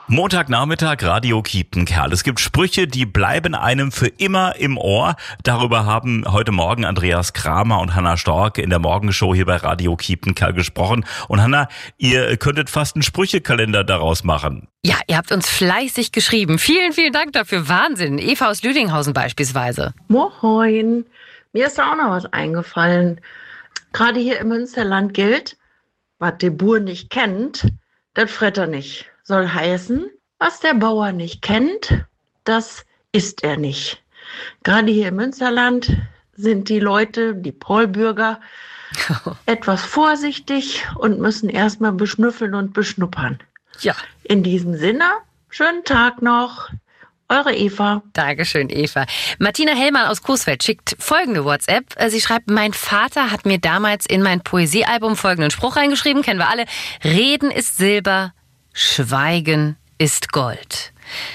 Montagnachmittag, Radio Kiepenkerl. Es gibt Sprüche, die bleiben einem für immer im Ohr. Darüber haben heute Morgen Andreas Kramer und Hanna Stork in der Morgenshow hier bei Radio Kiepenkerl gesprochen. Und Hanna, ihr könntet fast einen Sprüchekalender daraus machen. Ja, ihr habt uns fleißig geschrieben. Vielen, vielen Dank dafür. Wahnsinn. Eva aus Lüdinghausen beispielsweise. Moin. Mir ist da auch noch was eingefallen. Gerade hier im Münsterland gilt, was der Bauer nicht kennt, das fret er nicht. Soll heißen, was der Bauer nicht kennt, das isst er nicht. Gerade hier im Münsterland sind die Leute, die Prollbürger, etwas vorsichtig und müssen erstmal beschnüffeln und beschnuppern. Ja. In diesem Sinne, schönen Tag noch. Eure Eva. Dankeschön, Eva. Martina Hellmann aus Coesfeld schickt folgende WhatsApp. Sie schreibt, mein Vater hat mir damals in mein Poesiealbum folgenden Spruch reingeschrieben, kennen wir alle. Reden ist Silber, Schweigen ist Gold.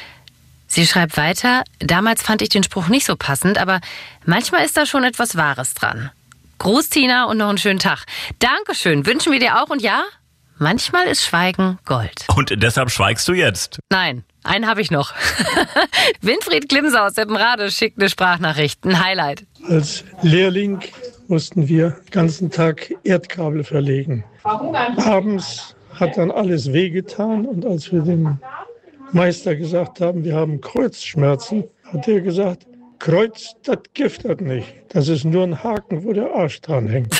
Sie schreibt weiter, damals fand ich den Spruch nicht so passend, aber manchmal ist da schon etwas Wahres dran. Gruß Tina und noch einen schönen Tag. Dankeschön, wünschen wir dir auch und ja, manchmal ist Schweigen Gold. Und deshalb schweigst du jetzt? Nein, einen habe ich noch. Winfried Klimser aus Seppenrade schickt eine Sprachnachricht, ein Highlight. Als Lehrling mussten wir den ganzen Tag Erdkabel verlegen. Abends hat dann alles wehgetan und als wir dem Meister gesagt haben, wir haben Kreuzschmerzen, hat er gesagt, Kreuz, das giftet nicht. Das ist nur ein Haken, wo der Arsch dran hängt.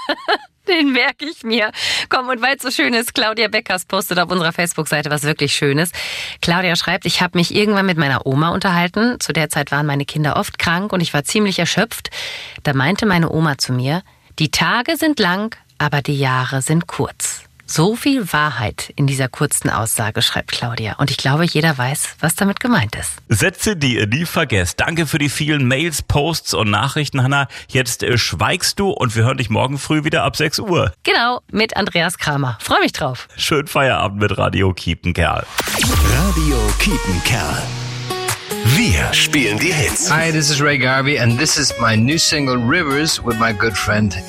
Den merke ich mir. Komm, und weil es so schön ist, Claudia Beckers postet auf unserer Facebook-Seite was wirklich Schönes. Claudia schreibt, ich habe mich irgendwann mit meiner Oma unterhalten. Zu der Zeit waren meine Kinder oft krank und ich war ziemlich erschöpft. Da meinte meine Oma zu mir, die Tage sind lang, aber die Jahre sind kurz. So viel Wahrheit in dieser kurzen Aussage, schreibt Claudia. Und ich glaube, jeder weiß, was damit gemeint ist. Sätze, die ihr nie vergesst. Danke für die vielen Mails, Posts und Nachrichten, Hanna. Jetzt schweigst du und wir hören dich morgen früh wieder ab 6 Uhr. Genau, mit Andreas Kramer. Freue mich drauf. Schönen Feierabend mit Radio Kiepenkerl. Radio Kiepenkerl. Wir spielen die Hits. Hi, this is Ray Garvey and this is my new single Rivers with my good friend